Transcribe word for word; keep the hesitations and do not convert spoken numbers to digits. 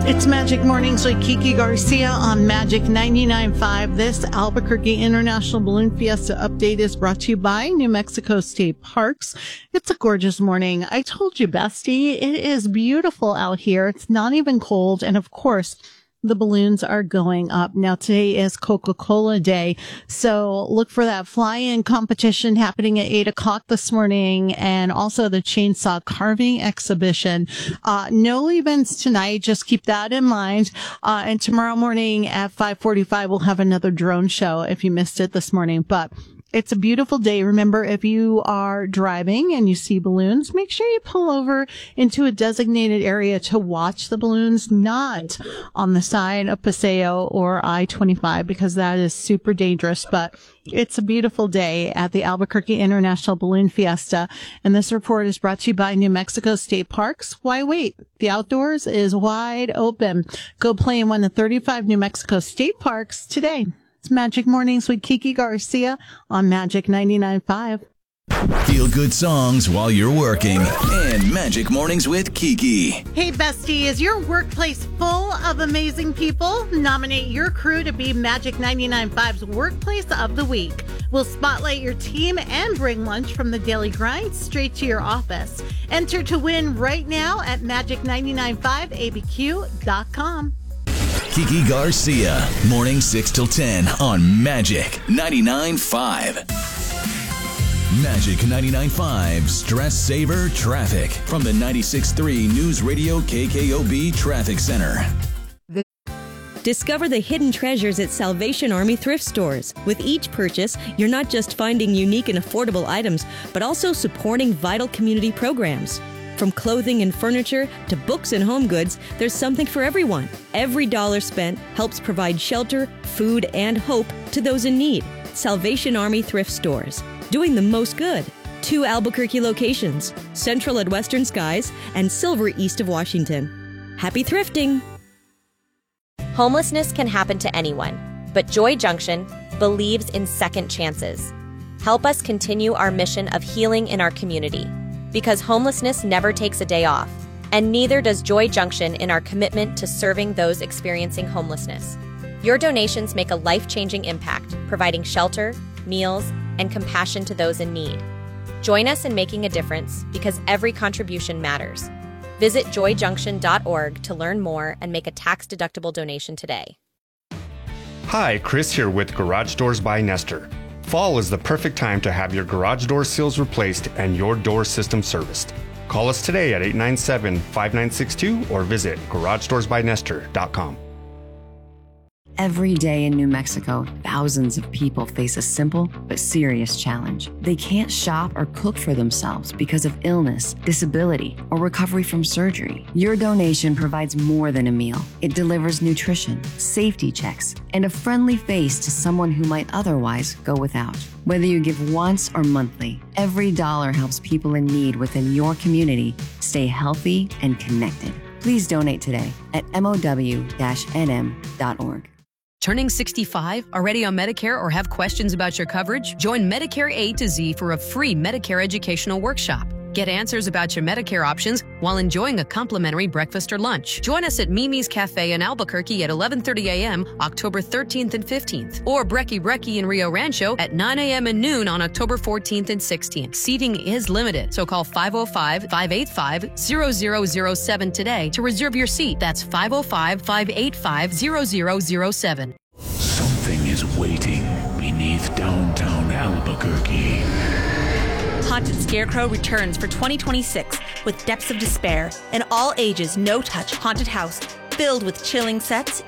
It's Magic Mornings with Kiki Garcia on Magic ninety-nine point five. This Albuquerque International Balloon Fiesta update is brought to you by New Mexico State Parks. It's a gorgeous morning. I told you, bestie, it is beautiful out here. It's not even cold. And of course, the balloons are going up. Now, today is Coca-Cola Day, so look for that fly-in competition happening at eight o'clock this morning, and also the chainsaw carving exhibition. Uh, no events tonight, just keep that in mind. Uh, and tomorrow morning at five forty-five, we'll have another drone show if you missed it this morning. But it's a beautiful day. Remember, if you are driving and you see balloons, make sure you pull over into a designated area to watch the balloons, not on the side of Paseo or I twenty-five, because that is super dangerous. But it's a beautiful day at the Albuquerque International Balloon Fiesta. And this report is brought to you by New Mexico State Parks. Why wait? The outdoors is wide open. Go play in one of thirty-five New Mexico State Parks today. It's Magic Mornings with Kiki Garcia on Magic ninety-nine point five. Feel good songs while you're working. And Magic Mornings with Kiki. Hey, bestie, is your workplace full of amazing people? Nominate your crew to be Magic ninety-nine point five's Workplace of the Week. We'll spotlight your team and bring lunch from the daily grind straight to your office. Enter to win right now at magic ninety-nine point five A B Q dot com. Kiki Garcia, morning six till ten on Magic ninety-nine point five. Magic ninety-nine point five Stress Saver Traffic from the ninety-six point three News Radio K K O B Traffic Center. Discover the hidden treasures at Salvation Army thrift stores. With each purchase, you're not just finding unique and affordable items, but also supporting vital community programs. From clothing and furniture to books and home goods, there's something for everyone. Every dollar spent helps provide shelter, food, and hope to those in need. Salvation Army thrift stores, doing the most good. Two Albuquerque locations, Central at Western Skies and Silver east of Washington. Happy thrifting! Homelessness can happen to anyone, but Joy Junction believes in second chances. Help us continue our mission of healing in our community. Because homelessness never takes a day off, and neither does Joy Junction in our commitment to serving those experiencing homelessness. Your donations make a life-changing impact, providing shelter, meals, and compassion to those in need. Join us in making a difference, because every contribution matters. Visit joy junction dot org to learn more and make a tax-deductible donation today. Hi, Chris here with Garage Doors by Nestor. Fall is the perfect time to have your garage door seals replaced and your door system serviced. Call us today at eight nine seven, five nine six two or visit garage doors by nestor dot com. Every day in New Mexico, thousands of people face a simple but serious challenge. They can't shop or cook for themselves because of illness, disability, or recovery from surgery. Your donation provides more than a meal. It delivers nutrition, safety checks, and a friendly face to someone who might otherwise go without. Whether you give once or monthly, every dollar helps people in need within your community stay healthy and connected. Please donate today at M O W N M dot org. Turning sixty-five, already on Medicare, or have questions about your coverage? Join Medicare A to Z for a free Medicare educational workshop. Get answers about your Medicare options while enjoying a complimentary breakfast or lunch. Join us at Mimi's Cafe in Albuquerque at eleven thirty a.m. October thirteenth and fifteenth, or Brekkie Brekkie in Rio Rancho at nine a.m. and noon on October fourteenth and sixteenth. Seating is limited, so call five oh five, five eight five, zero zero zero seven today to reserve your seat. That's five oh five, five eight five, zero zero zero seven. Something is waiting beneath downtown Albuquerque. Haunted Scarecrow returns for twenty twenty-six with Depths of Despair, an all-ages, no-touch haunted house filled with chilling sets,